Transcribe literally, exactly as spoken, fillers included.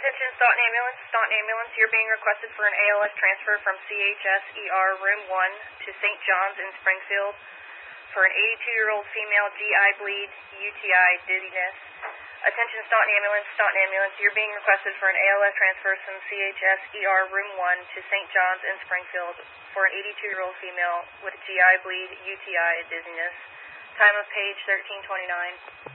Attention Staunton Ambulance. Staunton Ambulance, you're being requested for an A L S transfer from C H S E R Room one to Saint John's in Springfield for an eighty-two-year-old female G I bleed, U T I, dizziness. Attention Staunton Ambulance. Staunton Ambulance, you're being requested for an A L S transfer from C H S E R Room one to Saint John's in Springfield for an eighty-two-year-old female with G I bleed, U T I, dizziness. Time of page thirteen twenty-nine.